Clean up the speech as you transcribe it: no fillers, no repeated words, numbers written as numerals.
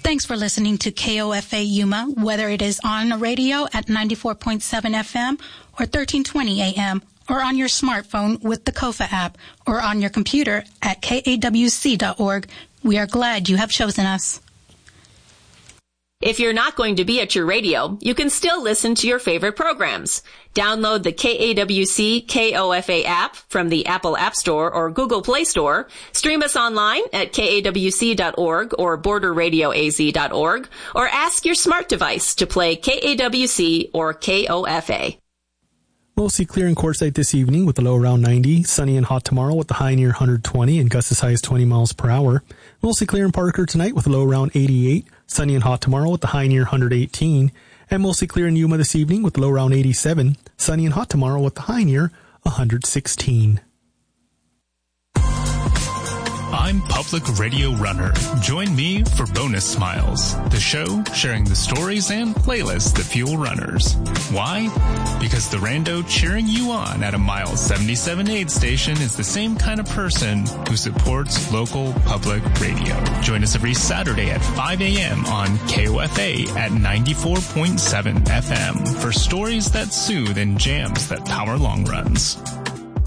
Thanks for listening to KOFA Yuma, whether it is on the radio at 94.7 FM or 1320 AM, or on your smartphone with the KOFA app, or on your computer at kawc.org. We are glad you have chosen us. If you're not going to be at your radio, you can still listen to your favorite programs. Download the KAWC KOFA app from the Apple App Store or Google Play Store. Stream us online at kawc.org or borderradioaz.org, or ask your smart device to play KAWC or KOFA. Mostly clear in Quartzsite this evening with a low around 90. Sunny and hot tomorrow with the high near 120 and gusts as high as 20 miles per hour. Mostly clear in Parker tonight with a low around 88. Sunny and hot tomorrow with the high near 118. And mostly clear in Yuma this evening with a low around 87. Sunny and hot tomorrow with the high near 116. I'm Public Radio Runner. Join me for Bonus Smiles, the show sharing the stories and playlists that fuel runners. Why? Because the rando cheering you on at a Mile 77 aid station is the same kind of person who supports local public radio. Join us every Saturday at 5 a.m. on KOFA at 94.7 FM for stories that soothe and jams that power long runs.